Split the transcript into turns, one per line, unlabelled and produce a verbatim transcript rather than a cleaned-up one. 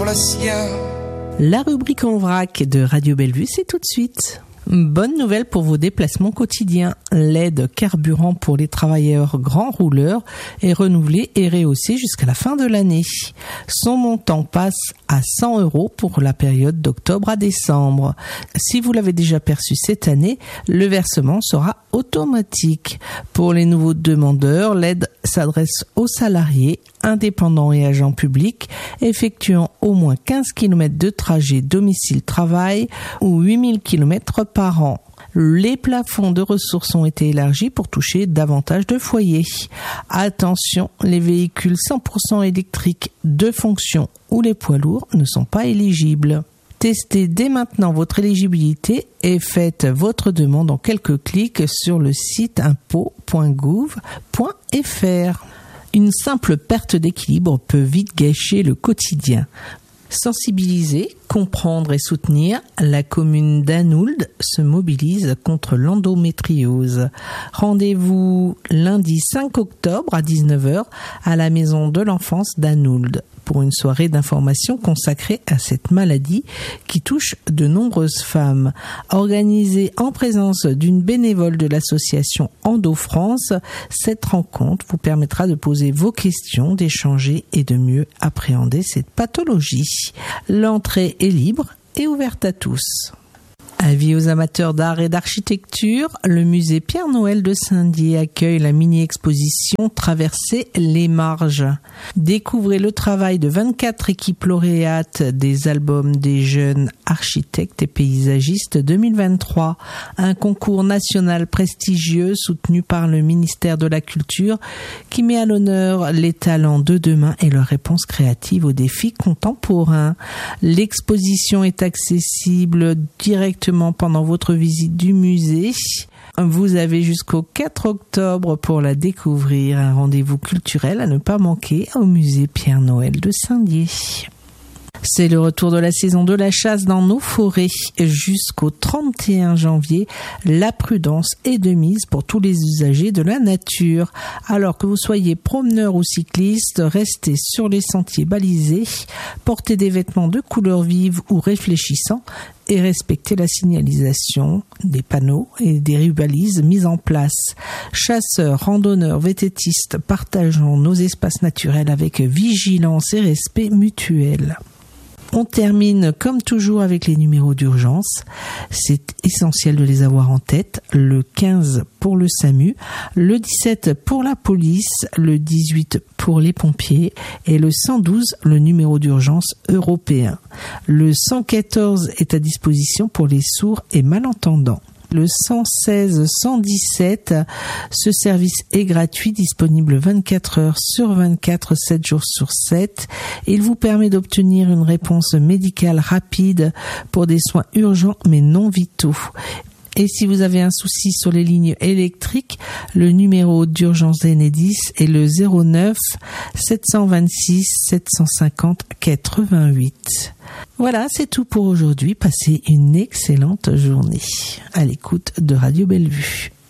sur le sien.
La rubrique en vrac de Radio Bellevue, c'est tout de suite. Bonne nouvelle pour vos déplacements quotidiens. L'aide carburant pour les travailleurs grands rouleurs est renouvelée et rehaussée jusqu'à la fin de l'année. Son montant passe à cent euros pour la période d'octobre à décembre. Si vous l'avez déjà perçu cette année, le versement sera automatique. Pour les nouveaux demandeurs, l'aide s'adresse aux salariés, indépendants et agents publics effectuant au moins quinze kilomètres de trajet domicile-travail ou huit mille kilomètres par an. Les plafonds de ressources ont été élargis pour toucher davantage de foyers. Attention, les véhicules cent pour cent électriques de fonction ou les poids lourds ne sont pas éligibles. Testez dès maintenant votre éligibilité et faites votre demande en quelques clics sur le site impôts point gouv point f r. Une simple perte d'équilibre peut vite gâcher le quotidien. Sensibiliser, comprendre et soutenir, la commune d'Anould se mobilise contre l'endométriose. Rendez-vous lundi cinq octobre à dix-neuf heures à la maison de l'enfance d'Anould pour une soirée d'information consacrée à cette maladie qui touche de nombreuses femmes. Organisée en présence d'une bénévole de l'association Endo France, cette rencontre vous permettra de poser vos questions, d'échanger et de mieux appréhender cette pathologie. L'entrée est libre et ouverte à tous. Avis aux amateurs d'art et d'architecture, le musée Pierre-Noël de Saint-Dié accueille la mini-exposition Traverser les marges. Découvrez le travail de vingt-quatre équipes lauréates des albums des jeunes architectes et paysagistes deux mille vingt-trois, un concours national prestigieux soutenu par le ministère de la Culture qui met à l'honneur les talents de demain et leurs réponses créatives aux défis contemporains. L'exposition est accessible directement pendant votre visite du musée. Vous avez jusqu'au quatre octobre pour la découvrir. Un rendez-vous culturel à ne pas manquer au musée Pierre-Noël de Saint-Dié. C'est le retour de la saison de la chasse dans nos forêts. Jusqu'au trente et un janvier, la prudence est de mise pour tous les usagers de la nature. Alors que vous soyez promeneur ou cycliste, restez sur les sentiers balisés, portez des vêtements de couleur vive ou réfléchissants et respectez la signalisation des panneaux et des rubalises mises en place. Chasseurs, randonneurs, vététistes, partageons nos espaces naturels avec vigilance et respect mutuel. On termine comme toujours avec les numéros d'urgence. C'est essentiel de les avoir en tête. Le quinze pour le SAMU, le dix-sept pour la police, le dix-huit pour les pompiers et le cent douze, le numéro d'urgence européen. Le cent quatorze est à disposition pour les sourds et malentendants. Le cent seize cent dix-sept, ce service est gratuit, disponible vingt-quatre heures sur vingt-quatre, sept jours sur sept. Il vous permet d'obtenir une réponse médicale rapide pour des soins urgents mais non vitaux. Et si vous avez un souci sur les lignes électriques, le numéro d'urgence d'Enedis est le zéro neuf sept cent vingt-six sept cent cinquante quatre-vingt-huit. Voilà, c'est tout pour aujourd'hui. Passez une excellente journée à l'écoute de Radio Bellevue.